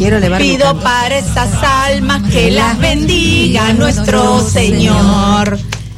quiero elevar mi Pido canto. para esas almas que las bendiga nuestro Señor.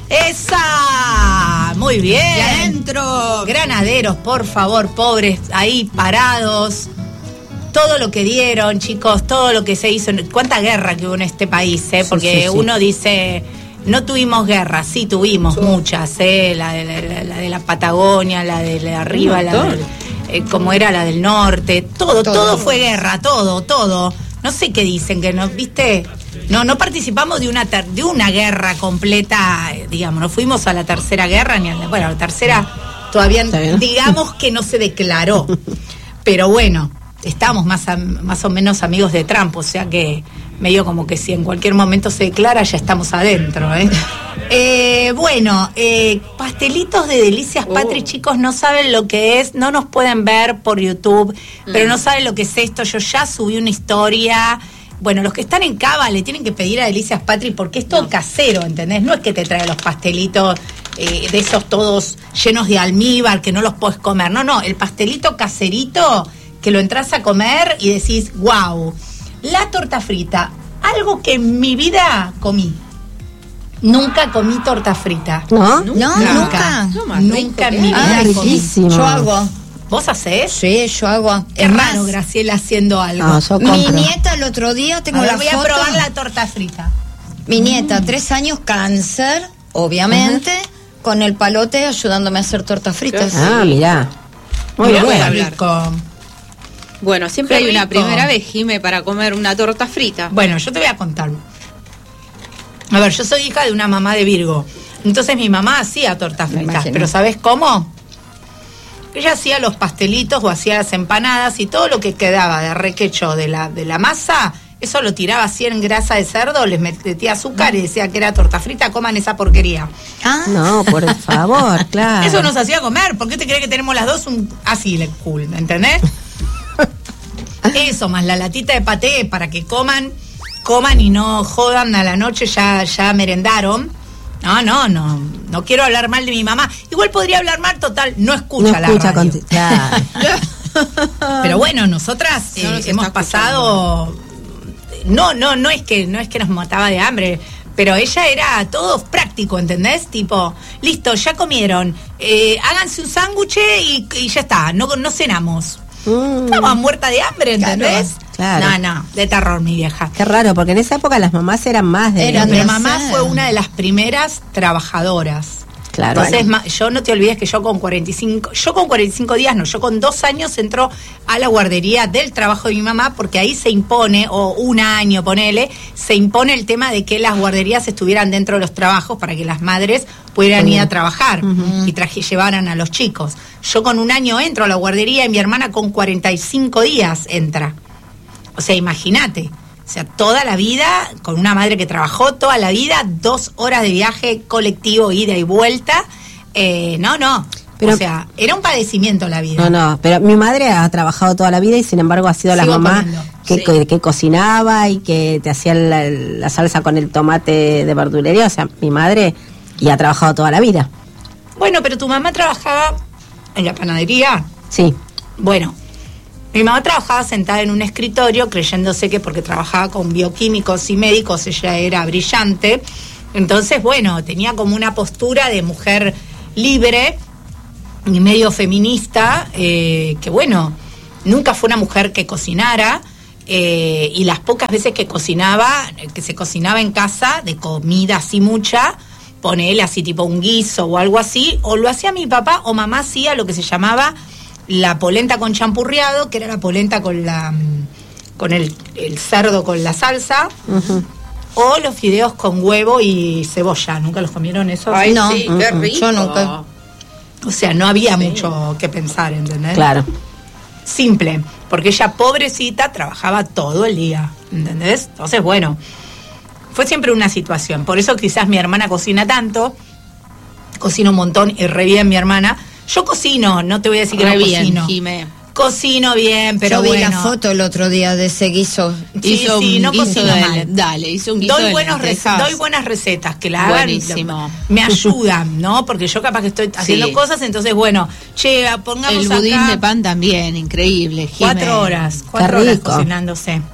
¡Esa! Muy bien. Y adentro. Granaderos, por favor, pobres, ahí parados. Todo lo que dieron, chicos, todo lo que se hizo. Cuánta guerra que hubo en este país, porque sí. uno dice, no tuvimos guerra, sí tuvimos muchas, la de la Patagonia, la de arriba, como era la del norte, todo fue guerra, todo. No sé qué dicen, que no, ¿viste? No participamos de una guerra completa, digamos, no fuimos a la tercera guerra, la tercera todavía, digamos que no se declaró, pero bueno, estamos más o menos amigos de Trump, o sea que medio como que si en cualquier momento se declara, ya estamos adentro, pastelitos de Delicias Patri, chicos, no saben lo que es, no nos pueden ver por YouTube, pero no saben lo que es esto. Yo ya subí una historia. Bueno, los que están en Cava le tienen que pedir a Delicias Patri porque es todo casero, ¿entendés? No es que te trae los pastelitos de esos todos llenos de almíbar que no los podés comer. No, el pastelito caserito que lo entras a comer y decís, wow. La torta frita, algo que en mi vida comí. Nunca comí torta frita. ¿No? Nunca en mi vida comí. Riquísimo. Yo hago. ¿Vos hacés? Sí, yo hago. Es raro, Graciela, haciendo algo. No, yo Mi compro. nieta el otro día, tengo la voy foto. a probar la torta frita. Mi nieta, 3 años, cáncer, obviamente, con el palote ayudándome a hacer tortas fritas. Ah, mirá. Muy Mirá, bueno. voy a Rico. Bueno, siempre Qué hay una rico. primera vez, Jime, para comer una torta frita. Bueno, yo te voy a contar. A ver, yo soy hija de una mamá de Virgo. Entonces mi mamá hacía tortas Me fritas. imagino. Pero ¿sabés cómo? Ella hacía los pastelitos o hacía las empanadas y todo lo que quedaba de requecho de la masa, eso lo tiraba así en grasa de cerdo, les metía azúcar y decía que era torta frita, coman esa porquería. Ah, No, por favor, claro. Eso nos hacía comer. ¿Por qué te crees que tenemos las dos así, cool, ¿me entendés? Eso, más la latita de paté para que coman y no jodan a la noche, ya merendaron. No quiero hablar mal de mi mamá. Igual podría hablar mal, total, no escucha la radio. Claro. Pero bueno, nosotras No nos hemos está pasado. No es que nos mataba de hambre, pero ella era todo práctico, ¿entendés? Tipo, listo, ya comieron, háganse un sándwich y ya está, no cenamos. Estaba muerta de hambre, ¿entendés? Claro. No, de terror, mi vieja. Qué raro, porque en esa época las mamás eran más de... Eran Mi de mamá hacer. fue una de las primeras trabajadoras. Claro. Entonces, yo no te olvides que yo con 45 días, yo con 2 años entro a la guardería del trabajo de mi mamá, porque ahí se impone, o 1 año, ponele, se impone el tema de que las guarderías estuvieran dentro de los trabajos para que las madres pudieran ir a trabajar y llevaran a los chicos. Yo con 1 año entro a la guardería y mi hermana con 45 días entra. O sea, imagínate. O sea, toda la vida, con una madre que trabajó toda la vida, 2 horas de viaje colectivo, ida y vuelta. Pero, o sea, era un padecimiento la vida. No, pero mi madre ha trabajado toda la vida y sin embargo ha sido la Sigo mamá comiendo, que cocinaba y que te hacía la salsa con el tomate de verdulería. O sea, mi madre y ha trabajado toda la vida. Bueno, pero tu mamá trabajaba en la panadería. Sí. Bueno, mi mamá trabajaba sentada en un escritorio creyéndose que porque trabajaba con bioquímicos y médicos ella era brillante. Entonces, bueno, tenía como una postura de mujer libre y medio feminista, que bueno, nunca fue una mujer que cocinara, y las pocas veces que se cocinaba en casa, de comida así mucha, ponele así tipo un guiso o algo así, o lo hacía mi papá o mamá hacía lo que se llamaba la polenta con champurriado, que era la polenta con el cerdo con la salsa, o los fideos con huevo y cebolla. ¿Nunca los comieron esos? Ay, no, sí, qué rico. yo nunca. O sea, no había mucho que pensar, ¿entendés? Claro. Simple, porque ella, pobrecita, trabajaba todo el día, ¿entendés? Entonces, bueno, fue siempre una situación. Por eso quizás mi hermana cocina tanto, cocina un montón y re bien mi hermana. Yo cocino, no te voy a decir que Re no bien, cocino. Jimé. Cocino bien, pero Yo vi bueno. la foto el otro día de ese guiso. Sí, no guiso cocino de- mal. Dale, hizo un guiso Doy de buenas lentejas. recetas que la hagan. Buenísimo. Me ayudan, ¿no? Porque yo capaz que estoy haciendo Sí. cosas, entonces bueno, pongamos El budín acá de pan también, increíble, Jimé. 4 horas rico. cocinándose.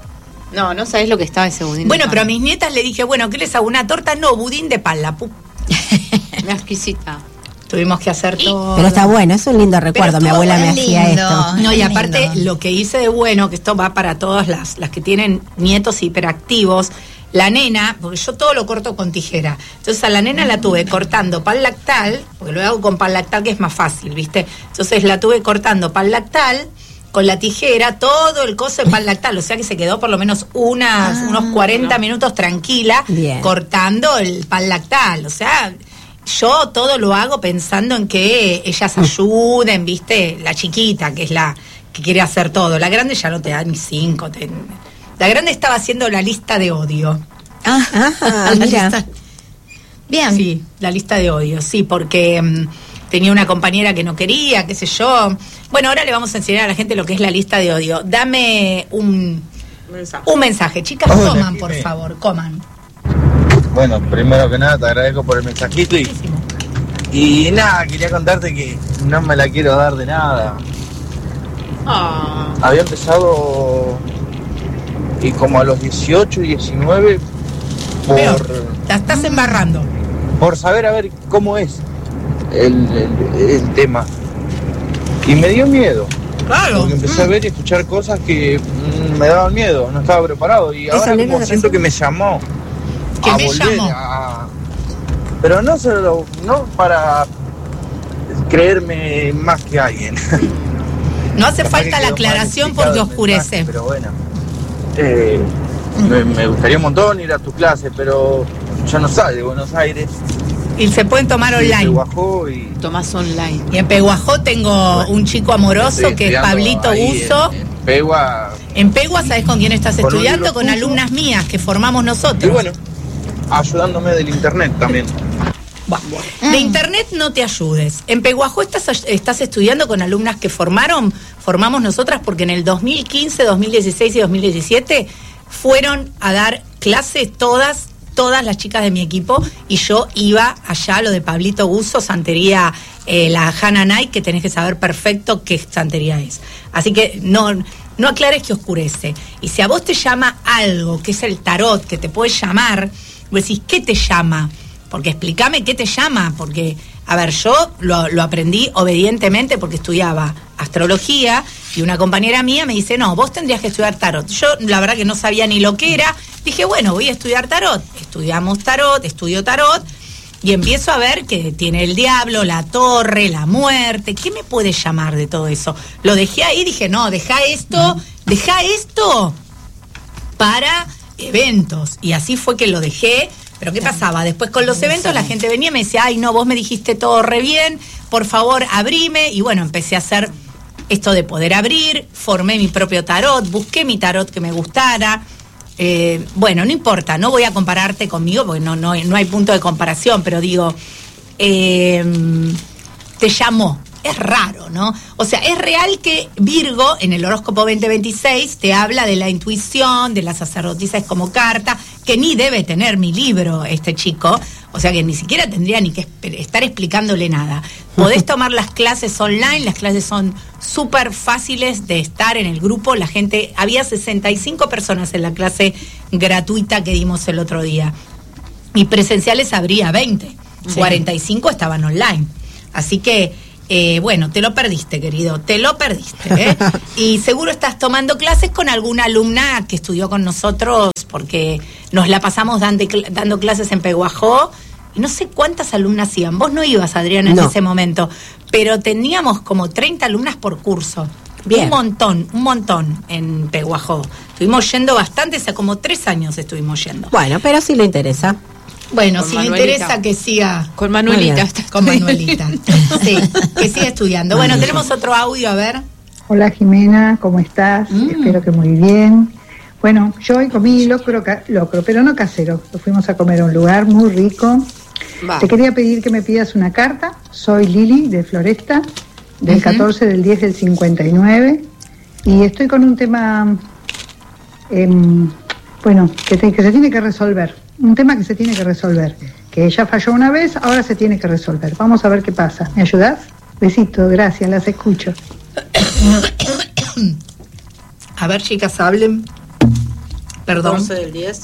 No sabes lo que estaba ese budín. Bueno, de pero a pan. mis nietas le dije, bueno, ¿qué les hago? ¿Una torta? No, budín de pan. Una exquisita. Tuvimos que hacer todo. Pero está bueno, es un lindo recuerdo. Mi estuvo abuela me muy hacía lindo. esto. No, y Qué aparte lindo. lo que hice de bueno, que esto va para todas las que tienen nietos hiperactivos, la nena, porque yo todo lo corto con tijera, entonces a la nena la tuve cortando pan lactal, porque lo hago con pan lactal que es más fácil, ¿viste? Entonces la tuve cortando pan lactal con la tijera, todo el coso de pan lactal, o sea que se quedó por lo menos unos 40 minutos tranquila Bien. cortando el pan lactal, o sea... Yo todo lo hago pensando en que ellas ayuden, ¿viste? La chiquita, que es la que quiere hacer todo. La grande ya no te da ni 5. La grande estaba haciendo la lista de odio. Ah, La mira. lista- Bien. Sí, la lista de odio, sí, porque tenía una compañera que no quería, qué sé yo. Bueno, ahora le vamos a enseñar a la gente lo que es la lista de odio. Dame un mensaje. Chicas, Hola, coman, por Jimé. favor, coman. Bueno, primero que nada te agradezco por el mensajito y nada, quería contarte que no me la quiero dar de nada. Ah, Había empezado y como a los 18 y 19 Peor, la estás embarrando. por saber a ver cómo es el tema. Y me dio miedo, Claro. porque empecé a ver y escuchar cosas que me daban miedo, no estaba preparado y Esa ahora nena como de siento razón. que me llamó ¿Que a me volver llamó? pero no para creerme más que alguien. No hace Capaz falta que la quedó mal aclaración explicado porque el oscurece. mensaje, pero bueno, me gustaría un montón ir a tu clase, pero yo no salgo de Buenos Aires. Y se pueden tomar Soy de online. Pehuajó y tomás online. Y en Peguajó tengo Bueno, un chico amoroso estoy que es estudiando Pablito ahí Uso. en Pehua. En Pegua, ¿sabes con quién estás Con un estudiando? libro Con tuyo. alumnas mías que formamos Y nosotros. bueno, ayudándome del internet también. Buah. De internet no te ayudes. En Peguajó estás estudiando con alumnas que formamos nosotras porque en el 2015, 2016 y 2017 fueron a dar clases todas las chicas de mi equipo y yo iba allá a lo de Pablito Uso, santería, la Hannah Night, que tenés que saber perfecto qué santería es. Así que no aclares que oscurece. Y si a vos te llama algo, que es el tarot, que te puede llamar, vos decís, ¿qué te llama? Porque explícame qué te llama, porque, a ver, yo lo aprendí obedientemente porque estudiaba astrología y una compañera mía me dice, no, vos tendrías que estudiar tarot. Yo la verdad que no sabía ni lo que era, dije, bueno, voy a estudiar tarot. Estudio tarot y empiezo a ver que tiene el diablo, la torre, la muerte. ¿Qué me puede llamar de todo eso? Lo dejé ahí, dije, no, deja esto para eventos. Y así fue que lo dejé. Pero ¿qué pasaba? Después con los eventos la gente venía y me decía, ay no, vos me dijiste todo re bien, por favor abrime. Y bueno, empecé a hacer esto de poder abrir, formé mi propio tarot, busqué mi tarot que me gustara. Bueno, no importa, no voy a compararte conmigo porque no hay punto de comparación, pero digo, te llamó. Es raro, ¿no? O sea, es real que Virgo, en el horóscopo 2026, te habla de la intuición, de las sacerdotisas como carta, que ni debe tener mi libro este chico, o sea que ni siquiera tendría ni que estar explicándole nada. Podés tomar las clases online, las clases son súper fáciles de estar en el grupo, la gente, había 65 personas en la clase gratuita que dimos el otro día, y presenciales habría 20, sí. 45 estaban online, así que bueno, te lo perdiste, querido, te lo perdiste, ¿eh? Y seguro estás tomando clases con alguna alumna que estudió con nosotros, porque nos la pasamos dando clases en Peguajó, y no sé cuántas alumnas iban. Vos no ibas, Adriana, en ese momento, pero teníamos como 30 alumnas por curso. Bien. Un montón en Peguajó. Estuvimos yendo bastante, o sea, como 3 años estuvimos yendo. Bueno, pero si le interesa. Bueno, Con si Manuelita. le interesa que siga. Con Manuelita. Con Manuelita. Sí, que siga estudiando. Bueno, tenemos otro audio, a ver. Hola Jimena, ¿cómo estás? Espero que muy bien. Bueno, yo hoy comí locro, pero no casero. Lo fuimos a comer a un lugar muy rico. Va. Te quería pedir que me pidas una carta. Soy Lili de Floresta, del 14 del 10 del 59. Y estoy con un tema, bueno, que se tiene que resolver. Un tema que se tiene que resolver. Que ella falló una vez, ahora se tiene que resolver. Vamos a ver qué pasa. ¿Me ayudás? Besito, gracias, las escucho. A ver, chicas, hablen. Perdón. 14 del 10.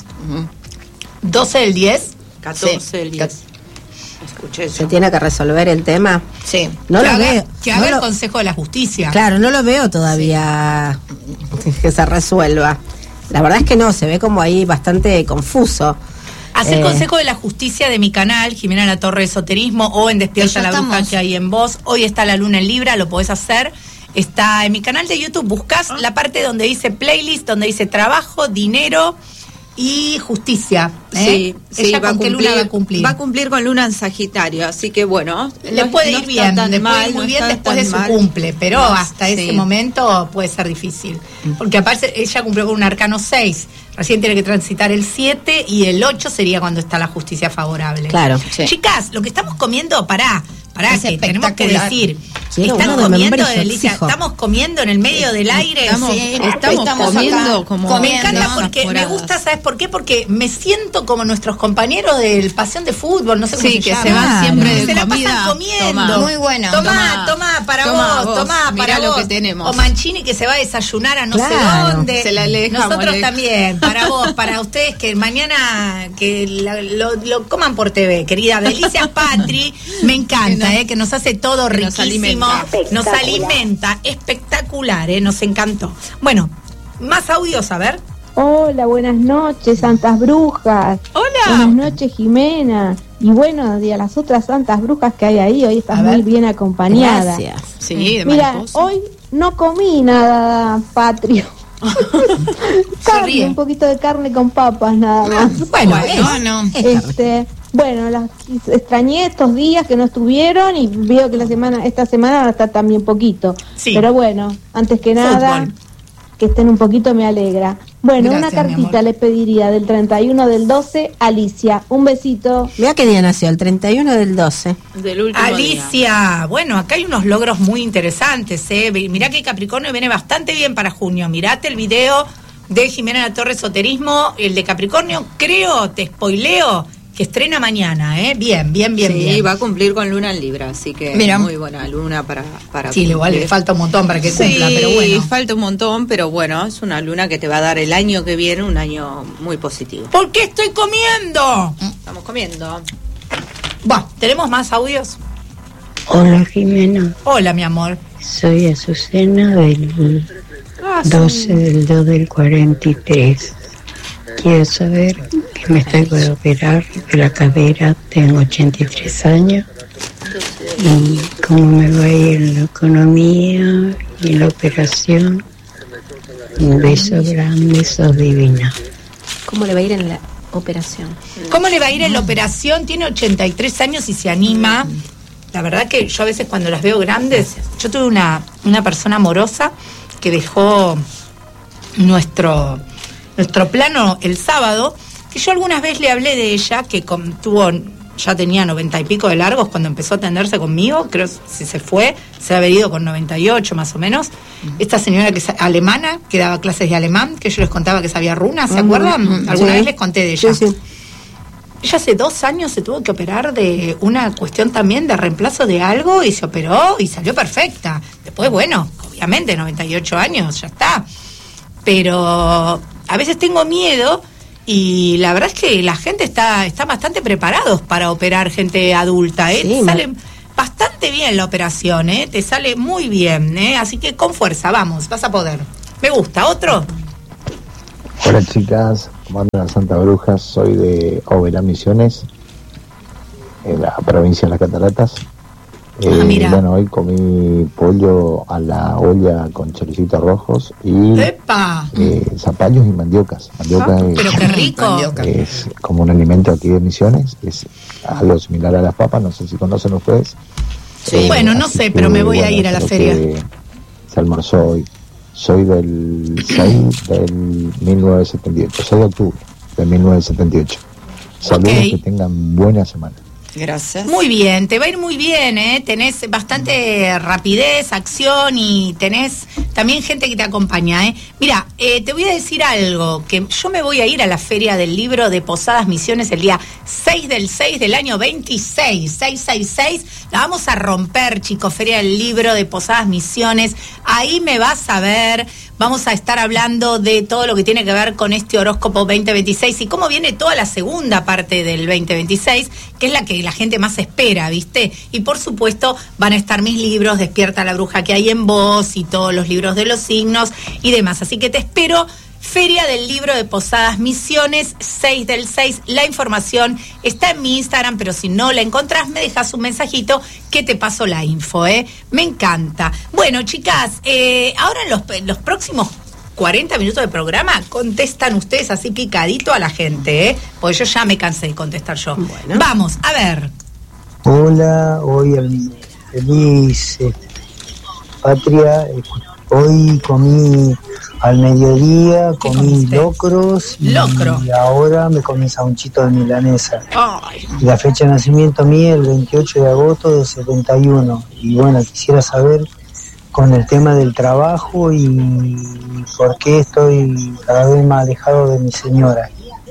12 del 10. 14 del 10. Escuché Se eso. tiene que resolver el tema. Sí. No que lo haga, veo. que no haga lo- el Consejo de la Justicia. Claro, no lo veo todavía que se resuelva. La verdad es que no, se ve como ahí bastante confuso. Haz el Consejo de la Justicia de mi canal, Jimena La Torre Esoterismo, o en Despierta Ya la Bruja estamos. que hay en Voz. Hoy está la luna en Libra, lo podés hacer. Está en mi canal de YouTube, buscas la parte donde dice playlist, donde dice trabajo, dinero y justicia. ¿eh? Ella con qué luna va a cumplir. Va a cumplir con luna en Sagitario, así que bueno. Le no- puede no ir está bien, tan le puede mal, ir muy no bien está después de tan su mal. cumple, pero No, hasta ese sí. momento puede ser difícil. Porque aparte ella cumplió con un arcano 6, recién tiene que transitar el 7 y el 8 sería cuando está la justicia favorable. Claro. Sí. Chicas, lo que estamos comiendo, pará, Es que tenemos que espectacular. decir. Quiero Están uno de comiendo, membrillo, Delicia, exijo. estamos comiendo en el medio del aire. Estamos, Sí. estamos comiendo acá como. Me encanta comiendo, porque me enamoradas. gusta, ¿sabes por qué? Porque me siento como nuestros compañeros del Pasión de Fútbol, no sé cómo Sí, se que llama. se van siempre Que de se la comida. pasan comiendo. Toma. Muy bueno. Toma, para Toma vos, vos. toma Mirá para lo vos. que tenemos. O Mancini que se va a desayunar a no Claro. sé dónde. Se la dejamos, Nosotros le- también, para vos, para ustedes que mañana que lo coman por TV, querida Delicia Patri, me encanta, que nos hace todo que nos riquísimo, nos alimenta, espectacular, nos encantó. Bueno, más audios, a ver. Hola, buenas noches, santas brujas. Hola. Buenas noches, Jimena. Y bueno, y a las otras santas brujas que hay ahí, hoy estás A ver. muy bien acompañada. Gracias. Sí, de Mira, mariposa. hoy no comí nada patrio. Carne, ríe. un poquito de carne con papas nada más. Bueno, no. Bueno, extrañé estos días que no estuvieron y veo que esta semana va a estar también poquito. Sí. Pero bueno, antes que nada, Fútbol. que estén un poquito me alegra. Bueno, Gracias, una mi cartita amor. le pediría del 31 del 12, Alicia. Un besito. Mira qué día nació, el 31 del 12. Del último día. Alicia, bueno, acá hay unos logros muy interesantes, Mirá que Capricornio viene bastante bien para junio. Mirate el video de Jimena La Torre Esoterismo, el de Capricornio, creo, te spoileo, que estrena mañana, Bien. Sí, va a cumplir con luna en Libra, así que Mira. muy buena luna para Sí, igual le cumplir. falta un montón para que cumpla, Sí, pero bueno. falta un montón, pero bueno, es una luna que te va a dar el año que viene un año muy positivo. ¿Por qué estoy comiendo? Estamos comiendo. Bueno, ¿tenemos más audios? Hola Jimena, Hola, mi amor. soy Azucena del 12 del 2 del 43. Quiero saber que me estoy por operar de la cadera, tengo 83 años y cómo me va a ir en la economía y la operación. Un beso grande, sos divina. ¿Cómo le va a ir en la operación? ¿Cómo le va a ir en la operación? Tiene 83 años y se anima. La verdad que yo a veces cuando las veo grandes, yo tuve una persona amorosa que dejó nuestro plano el sábado, que yo algunas veces le hablé de ella, que ya tenía 90 y pico de largos cuando empezó a atenderse conmigo, creo si se fue, se ha haber ido con 98 más o menos. Esta señora que es alemana, que daba clases de alemán, que yo les contaba que sabía runas, ¿se acuerdan? Alguna Sí. vez les conté de ella. Sí, sí. Ella hace 2 años se tuvo que operar de una cuestión también de reemplazo de algo y se operó y salió perfecta. Después, bueno, obviamente 98 años, ya está. Pero a veces tengo miedo y la verdad es que la gente está bastante preparados para operar gente adulta, Sí, Te sale bastante bien la operación, Te sale muy bien, Así que con fuerza, vamos, vas a poder. Me gusta. ¿Otro? Hola chicas, ¿cómo andan Santa Brujas? Soy de Oberá Misiones, en la provincia de Las Cataratas. Mira. Bueno, hoy comí pollo a la olla con choricitos rojos y ¡Epa! zapallos y mandiocas. Mandioca Pero qué rico. es como un alimento aquí de Misiones, es algo similar a las papas, no sé si conocen ustedes. Sí. Bueno, no Así sé, que, pero me voy a ir a la es lo feria. que se almorzó hoy. Soy del 6 del 1978, 6 de octubre de 1978. Saludos, Ok. que tengan buena semana. Gracias. Muy bien, te va a ir muy bien, Tenés bastante rapidez, acción y tenés también gente que te acompaña, Mira, te voy a decir algo, que yo me voy a ir a la Feria del Libro de Posadas Misiones el día 6 del 6 del año 26, 666, la vamos a romper, chicos, Feria del Libro de Posadas Misiones, ahí me vas a ver, Vamos a estar hablando de todo lo que tiene que ver con este horóscopo 2026 y cómo viene toda la segunda parte del 2026, que es la que la gente más espera, ¿viste? Y por supuesto van a estar mis libros, Despierta la bruja que hay en vos, y todos los libros de los signos y demás. Así que te espero. Feria del Libro de Posadas Misiones, 6/6. La información está en mi Instagram, pero si no la encontrás, me dejas un mensajito que te paso la info, ¿eh? Me encanta. Bueno, chicas, ahora en los próximos 40 minutos de programa contestan ustedes así picadito a la gente, ¿eh? Porque yo ya me cansé de contestar yo. Bueno. Vamos, a ver. Hola, hoy feliz patria. Hoy comí al mediodía, comí locros y ahora me comí sanguchito de milanesa. Y la fecha de nacimiento mía el 28 de agosto del 71. Y bueno, quisiera saber con el tema del trabajo y por qué estoy cada vez más alejado de mi señora.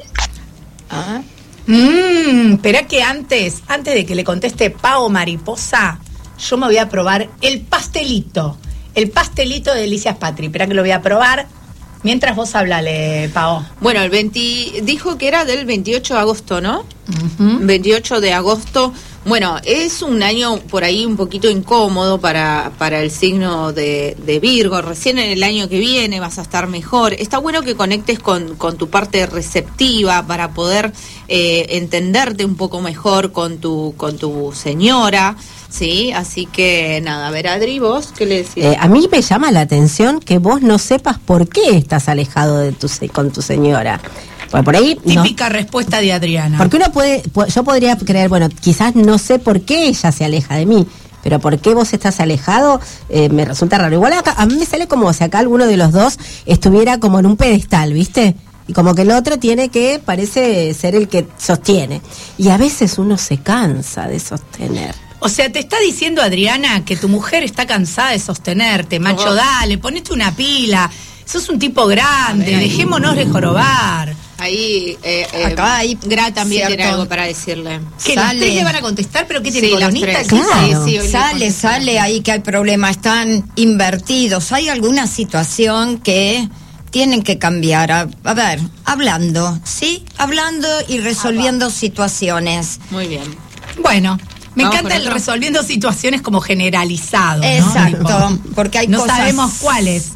Espera que antes de que le conteste Pao Mariposa, yo me voy a probar el pastelito de Delicias Patri. Espera que lo voy a probar. Mientras vos hablale, Pao. Bueno, dijo que era del 28 de agosto, ¿no? 28 de agosto. Bueno, es un año por ahí un poquito incómodo para el signo de Virgo. Recién en el año que viene vas a estar mejor. Está bueno que conectes con tu parte receptiva para poder entenderte un poco mejor con tu señora. Sí, así que nada, a ver, Adri, ¿vos qué le decís? A mí me llama la atención que vos no sepas por qué estás alejado de con tu señora. Bueno, por ahí típica respuesta de Adriana. Porque yo podría creer, bueno, quizás no sé por qué ella se aleja de mí, pero por qué vos estás alejado me resulta raro. Igual acá, a mí me sale como si acá alguno de los dos estuviera como en un pedestal, ¿viste? Y como que el otro parece ser el que sostiene. Y a veces uno se cansa de sostener. O sea, te está diciendo Adriana que tu mujer está cansada de sostenerte. Macho, dale, ponete una pila. Sos un tipo grande, dejémonos de jorobar. Ahí, acá hay Gra también tiene algo para decirle. Que los tres le van a contestar, pero ¿qué tiene colonita? Claro. Sí, sale ahí que hay problema, están invertidos. Hay alguna situación que tienen que cambiar. A ver, hablando, ¿sí? Hablando y resolviendo situaciones. Muy bien. Bueno. Me encanta el resolviendo situaciones como generalizado, ¿no? Exacto, porque hay no sabemos cuáles.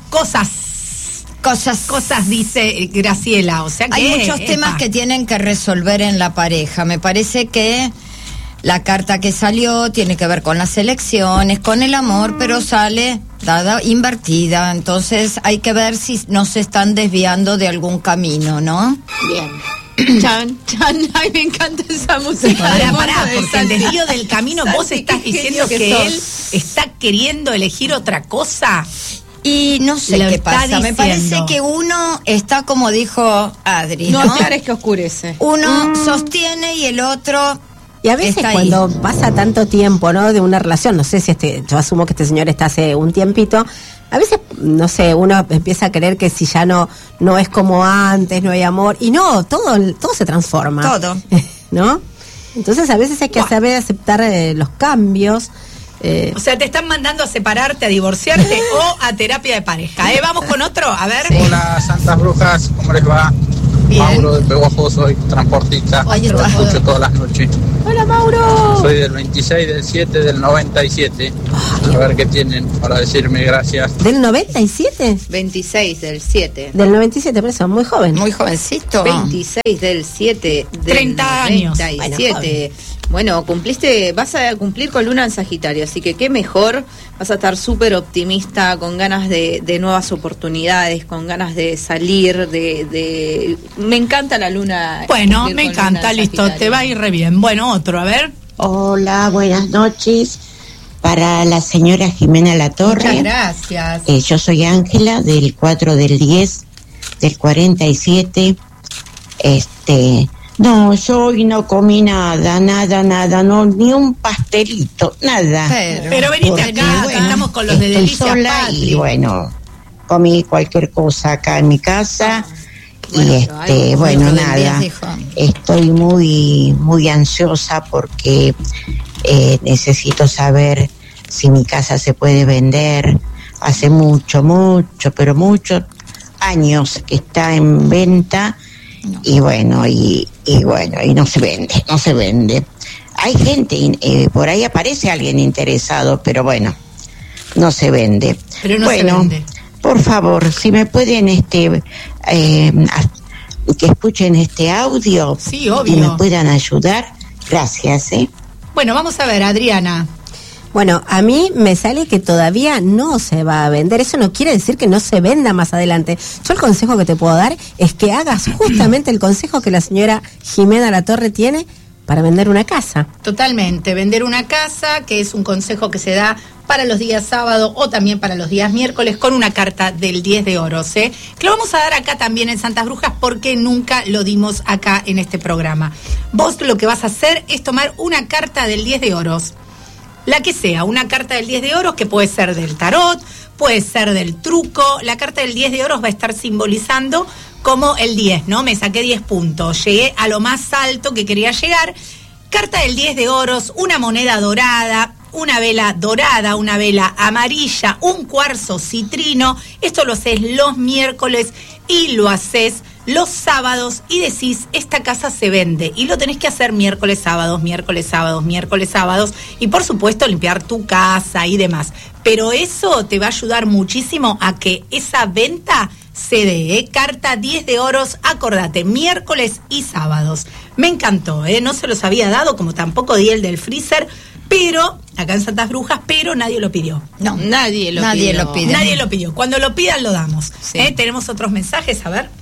Cosas dice Graciela, o sea que hay muchos temas que tienen que resolver en la pareja. Me parece que la carta que salió tiene que ver con las elecciones, con el amor, pero sale dada invertida. Entonces hay que ver si no se están desviando de algún camino, ¿no? Bien. Chan, ay, me encanta esa música. Pará, porque el desvío del camino, vos estás diciendo que él está queriendo elegir otra cosa. Y no sé qué pasa, me parece que uno está como dijo Adri, ¿no? No aclares que oscurece. Uno sostiene y el otro... Y a veces cuando pasa tanto tiempo, ¿no? De una relación, no sé si yo asumo que este señor está hace un tiempito, a veces, no sé, uno empieza a creer que si ya no es como antes, no hay amor, y no, todo se transforma. Todo. ¿No? Entonces a veces hay que saber aceptar los cambios. O sea, te están mandando a separarte, a divorciarte o a terapia de pareja. Vamos con otro, a ver. Sí. Hola, Santas Brujas, ¿cómo les va? Bien. Mauro de Peguajo, soy transportista, lo escucho todas las noches. Hola, Mauro. Soy del 26/7/97. A ver qué tienen para decirme, gracias. ¿Del 97? 26 del 7. Del 97, por eso, muy joven. Muy jovencito. 26 del 7 del 30 años. 97. Bueno, vas a cumplir con Luna en Sagitario, así que qué mejor, vas a estar súper optimista, con ganas de nuevas oportunidades, con ganas de salir, me encanta la Luna. Bueno, me encanta, listo, te va a ir re bien. Bueno, otro, a ver. Hola, buenas noches. Para la señora Jimena Latorre. Muchas gracias. Yo soy Ángela, del 4/10/47. No, yo hoy no comí nada, no, ni un pastelito, nada. Pero venite acá, que estamos con los de Delicias Patri. Y bueno, comí cualquier cosa acá en mi casa. Bueno, nada, estoy muy ansiosa porque necesito saber si mi casa se puede vender, hace mucho, pero muchos años que está en venta y bueno, y no se vende. Hay gente, por ahí aparece alguien interesado, pero bueno, no se vende. Pero no se vende. Por favor, si me pueden que escuchen este audio, sí, obvio, y me puedan ayudar, gracias. Bueno, vamos a ver, Adriana. Bueno, a mí me sale que todavía no se va a vender. Eso no quiere decir que no se venda más adelante. Yo el consejo que te puedo dar es que hagas justamente el consejo que la señora Jimena Latorre tiene para vender una casa. Totalmente, vender una casa, que es un consejo que se da para los días sábado o también para los días miércoles con una carta del 10 de oros, que lo vamos a dar acá también en Santas Brujas porque nunca lo dimos acá en este programa. Vos lo que vas a hacer es tomar una carta del 10 de oros, la que sea, una carta del 10 de oros que puede ser del tarot, puede ser del truco. La carta del 10 de oros va a estar simbolizando como el 10, ¿no? Me saqué 10 puntos, llegué a lo más alto que quería llegar. Carta del 10 de oros, una moneda dorada, una vela dorada, una vela amarilla, un cuarzo citrino. Esto lo haces los miércoles y lo haces los sábados y decís, esta casa se vende. Y lo tenés que hacer miércoles, sábados, miércoles, sábados, miércoles, sábados. Y por supuesto limpiar tu casa y demás. Pero eso te va a ayudar muchísimo a que esa venta se dé. Carta 10 de oros, acordate, miércoles y sábados. Me encantó, no se los había dado, como tampoco di el del freezer, pero acá en Santas Brujas, pero nadie lo pidió. No, nadie lo pidió. Nadie lo pidió. Cuando lo pidan lo damos. Sí. Tenemos otros mensajes, a ver.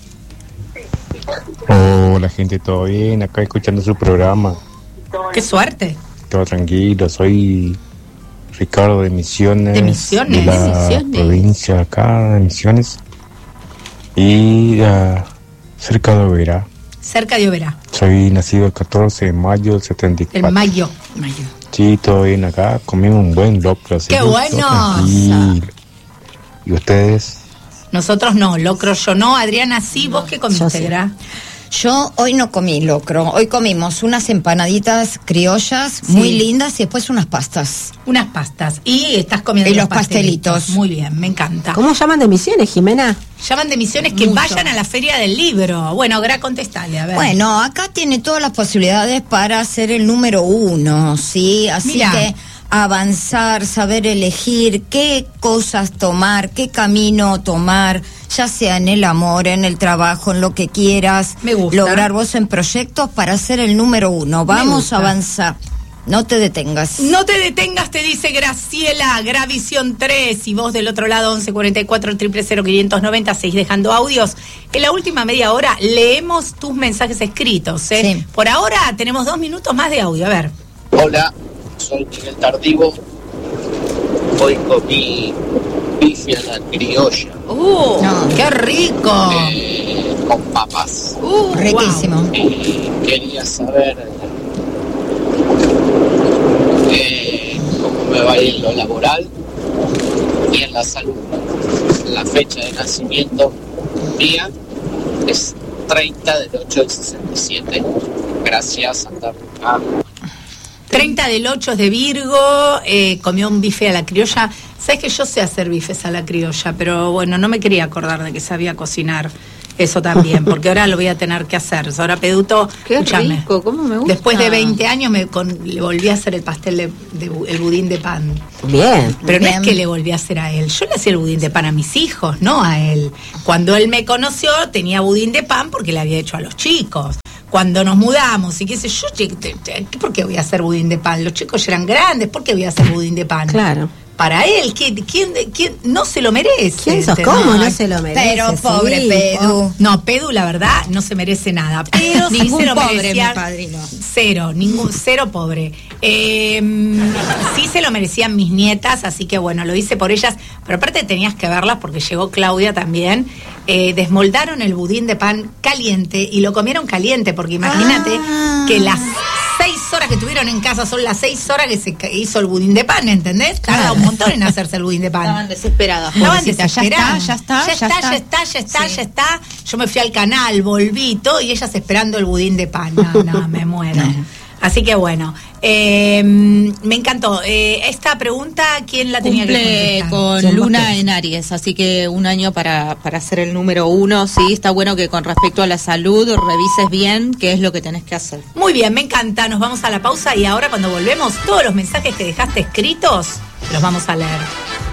Hola gente, ¿todo bien? Acá escuchando su programa. ¡Qué suerte! Todo tranquilo, soy Ricardo de Misiones. ¿De Misiones? De la provincia acá de Misiones. Y cerca de Oberá. Cerca de Oberá. Soy nacido el 14 de mayo del 74. El mayo. Sí, todo bien acá, comimos un buen locro. ¡Qué bueno! ¿Y ustedes? Nosotros no, locro yo no. Adriana, sí, ¿vos qué comiste, Gra? Yo hoy no comí locro, hoy comimos unas empanaditas criollas muy lindas y después unas pastas. Unas pastas. Y estás comiendo los pastelitos. Muy bien, me encanta. ¿Cómo llaman de Misiones, Jimena? Llaman de Misiones que vayan a la Feria del Libro. Bueno, Gra, contestale, a ver. Bueno, acá tiene todas las posibilidades para ser el número 1, ¿sí? Así Mirá. Que avanzar, saber elegir qué cosas tomar, qué camino tomar, ya sea en el amor, en el trabajo, en lo que quieras. Me gusta. Lograr vos en proyectos para ser el número 1. Vamos a avanzar. No te detengas. No te detengas, te dice Graciela, Gravisión 3. Y vos del otro lado, 1144 000 590, dejando audios. En la última media hora leemos tus mensajes escritos. Sí. Por ahora tenemos 2 minutos más de audio. A ver. Hola, soy Miguel Tardivo. Hoy comí bife a la criolla. ¡Qué rico! Con papas. Riquísimo. Wow. Y quería saber cómo me va a ir en lo laboral y en la salud. La fecha de nacimiento mía es 30 del 8 del 67. Gracias, Santa Rosa. 30 del 8 es de Virgo, comió un bife a la criolla. Sabes que yo sé hacer bifes a la criolla, pero bueno, no me quería acordar de que sabía cocinar eso también, porque ahora lo voy a tener que hacer. Ahora, Peduto, escúchame. Rico, ¿cómo me gusta? Después de 20 años le volví a hacer el pastel el budín de pan. Bien. Pero bien. No es que le volví a hacer a él. Yo le hacía el budín de pan a mis hijos, no a él. Cuando él me conoció, tenía budín de pan porque le había hecho a los chicos. Cuando nos mudamos y qué sé yo, ¿por qué voy a hacer budín de pan? Los chicos ya eran grandes, ¿por qué voy a hacer budín de pan? Claro. Para él, ¿quién no se lo merece? ¿Quién sos? ¿Cómo no se lo merece? Pero pobre Pedu. No, Pedu, la verdad, no se merece nada. Pero sí se lo merecía. Mi padrino. Cero pobre. Sí se lo merecían mis nietas, así que bueno, lo hice por ellas. Pero aparte tenías que verlas porque llegó Claudia también. Desmoldaron el budín de pan caliente y lo comieron caliente, porque imagínate que las 6 horas que tuvieron en casa son las 6 horas que se hizo el budín de pan, ¿entendés? Tarda un montón en hacerse el budín de pan. Estaban desesperadas. Ya está. Yo me fui al canal, volví todo y ellas esperando el budín de pan. No, me muero. Así que bueno, me encantó. Esta pregunta, ¿quién la tenía que contestar? Con Luna en Aries, así que un año para ser el número 1. Sí, está bueno que con respecto a la salud revises bien qué es lo que tenés que hacer. Muy bien, me encanta. Nos vamos a la pausa y ahora cuando volvemos, todos los mensajes que dejaste escritos los vamos a leer.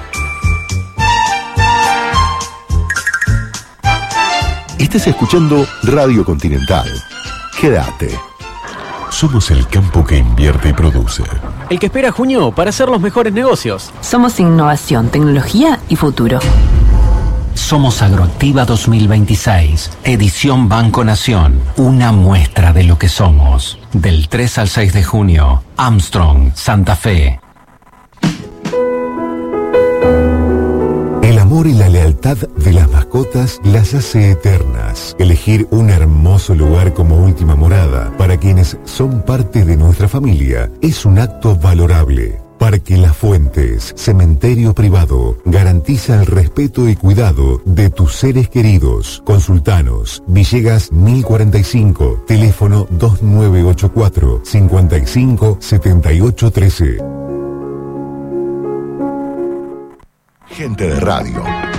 Estás escuchando Radio Continental. Quédate. Somos el campo que invierte y produce. El que espera junio para hacer los mejores negocios. Somos innovación, tecnología y futuro. Somos Agroactiva 2026, edición Banco Nación. Una muestra de lo que somos. Del 3 al 6 de junio, Armstrong, Santa Fe. El amor y la lealtad de las mascotas las hace eternas. Elegir un hermoso lugar como última morada para quienes son parte de nuestra familia es un acto valorable. Parque Las Fuentes, cementerio privado, garantiza el respeto y cuidado de tus seres queridos. Consultanos, Villegas 1045, teléfono 2984 55 78 13. Gente de radio.